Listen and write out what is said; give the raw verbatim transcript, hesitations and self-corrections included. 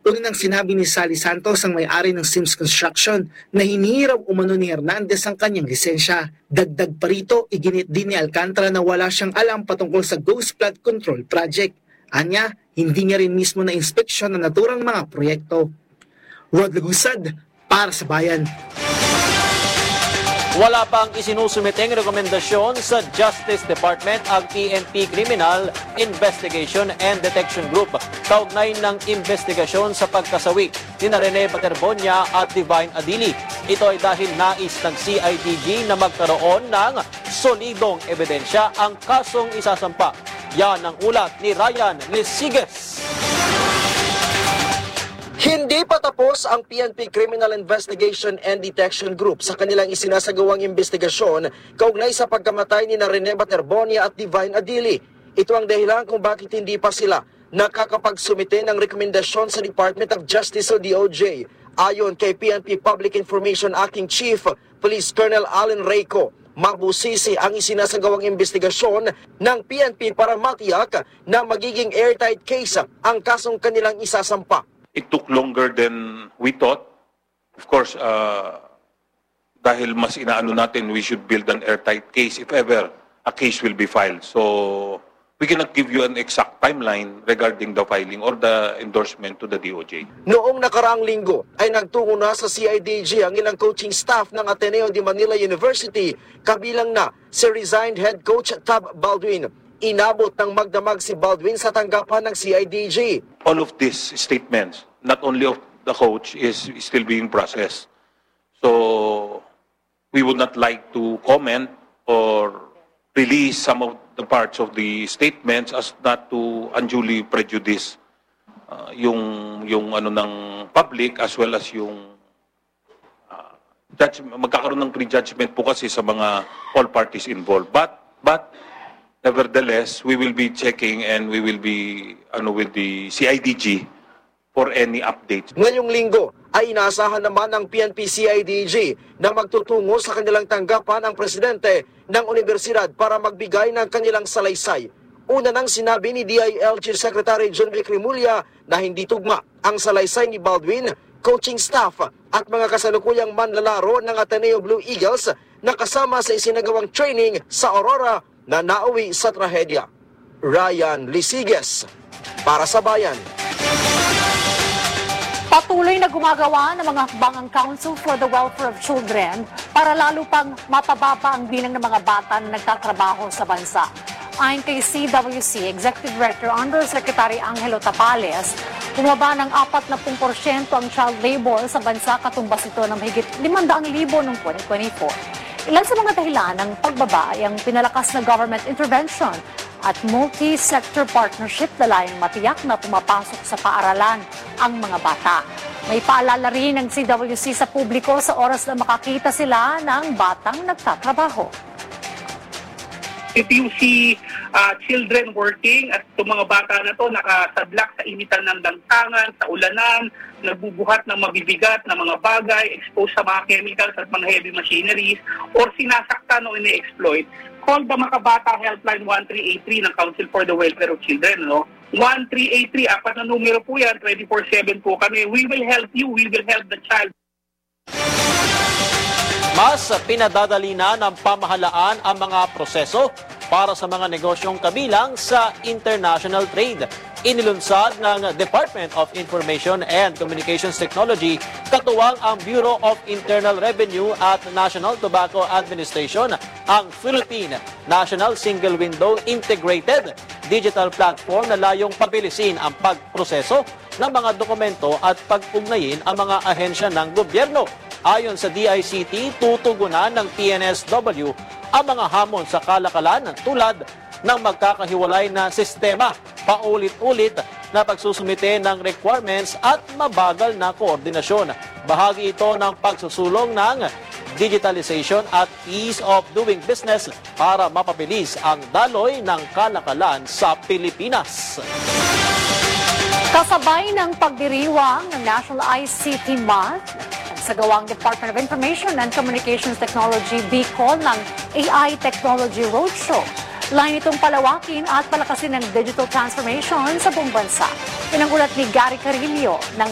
Una nang sinabi ni Sally Santos ang may-ari ng Sims Construction na hinihiraw umano ni Hernandez ang kanyang lisensya. Dagdag pa rito, iginit din ni Alcantara na wala siyang alam patungkol sa Ghost Flood Control Project. Anya, hindi niya rin mismo na inspeksyon ng naturang mga proyekto. Rod Lagusad, para sa Bayan. Wala pang isinusumiteng rekomendasyon sa Justice Department ang P N P Criminal Investigation and Detection Group kaugnay ng investigasyon sa pagkasawi ni Rene Baterbonia at Divine Adili. Ito ay dahil nais ng C I D G na magkaroon ng solidong ebidensya ang kasong isasampa. Yan ang ulat ni Ryan Lisiges. Hindi pa tapos ang P N P Criminal Investigation and Detection Group sa kanilang isinasagawang investigasyon kaugnay sa pagkamatay ni Rene Baterbonia at Divine Adili. Ito ang dahilan kung bakit hindi pa sila nakakapagsumite ng rekomendasyon sa Department of Justice o D O J. Ayon kay P N P Public Information Acting Chief Police Colonel Allen Reyco, mabusisi ang isinasagawang investigasyon ng P N P para matiyak na magiging airtight case ang kasong kanilang isasampa. It took longer than we thought. Of course, uh, dahil mas inaano natin, we should build an airtight case if ever a case will be filed. So, we cannot give you an exact timeline regarding the filing or the endorsement to the D O J. Noong nakaraang linggo ay nagtungo na sa C I D G ang ilang coaching staff ng Ateneo de Manila University, kabilang na si resigned head coach Tab Baldwin. Inabot ng magdamag si Baldwin sa tanggapan ng C I D G. All of these statements, not only of the coach, is still being processed. So, we would not like to comment or release some of the parts of the statements as not to unduly prejudice uh, yung yung ano ng public as well as yung uh, judge, magkakaroon ng prejudgment po kasi sa mga all parties involved. But but nevertheless, we will be checking and we will be ano with the C I D G for any updates. Ngayong linggo ay inaasahan naman ng P N P C I D G na magtutungo sa kanilang tanggapan ang presidente ng universidad para magbigay ng kanilang salaysay. Una nang sinabi ni D I L G Secretary John Vic Remulla na hindi tugma ang salaysay ni Baldwin, coaching staff at mga kasalukuyang manlalaro ng Ateneo Blue Eagles na kasama sa isinagawang training sa Aurora na nauwi sa trahedya. Ryan Lisiges, para sa Bayan. Patuloy na gumagawa ng mga hakbang ang Council for the Welfare of Children para lalo pang mapababa ang bilang ng mga bata na nagtatrabaho sa bansa. Ayon kay C W C Executive Director Undersecretary Angelo Tapales, bumaba ng apat na porsyento ang child labor sa bansa, katumbas ito ng mahigit limandaan libo noong twenty twenty-four. Ilan sa mga dahilan ng pagbaba ay ang pinalakas na government intervention at multi-sector partnership na layong matiyak na pumapasok sa paaralan ang mga bata. May paalala rin ng C W C sa publiko sa oras na makakita sila ng batang nagtatrabaho. If you see uh, children working at itong mga bata na to nakasadlak sa initan ng dangtangan, sa ulanan, nagbubuhat ng mabibigat na mga bagay, exposed sa mga chemicals at mga heavy machineries, or sinasaktan o ine-exploit, call the Makabata Helpline one three eight three ng Council for the Welfare of Children. No? one three eight three, apat na numero po yan, twenty-four seven po kami. We will help you, we will help the child. Mas pinadadali na ng pamahalaan ang mga proseso para sa mga negosyong kabilang sa international trade. Inilunsad ng Department of Information and Communications Technology, katuwang ang Bureau of Internal Revenue at National Tobacco Administration, ang Philippine National Single Window Integrated Digital Platform na layong pabilisin ang pagproseso ng mga dokumento at pag-ugnayin ang mga ahensya ng gobyerno. Ayon sa D I C T, tutugunan ng P N S W ang mga hamon sa kalakalan tulad ng magkakahiwalay na sistema, paulit-ulit na pagsusumite ng requirements at mabagal na koordinasyon. Bahagi ito ng pagsusulong ng digitalization at ease of doing business para mapabilis ang daloy ng kalakalan sa Pilipinas. Kasabay ng pagdiriwang ng National I C T Month, sa gawang Department of Information and Communications Technology Bicol ng A I Technology Roadshow. Lain itong palawakin at palakasin ng digital transformation sa buong bansa. Pinangulat ni Gary Carillo ng